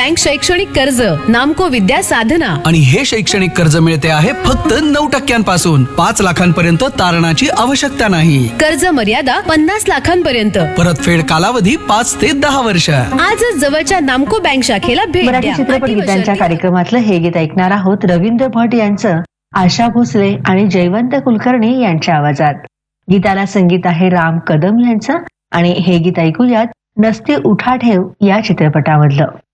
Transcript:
Bank शैक्षणिक कर्ज, नामको विद्या साधना. आणि हे शैक्षणिक कर्ज मिळते आहे फक्त 9% 5 लाखांपर्यंत तारणाची आवश्यकता नाही. कर्ज मर्यादा 50 लाखांपर्यंत. परतफेड कालावधी 5 ते 10 वर्ष. आजच जवळच्या नामको बँक शाखेला भेट मराठी द्या. चित्रपट गीतांच्या कार्यक्रमातलं हे गीत ऐकणार आहोत रवींद्र भट यांचं आशा भोसले आणि जयवंत कुलकर्णी यांच्या आवाजात. गीताला संगीत आहे राम कदम यांचं आणि हे गीत ऐकूयात नसते उठाठेव या चित्रपटामधलं.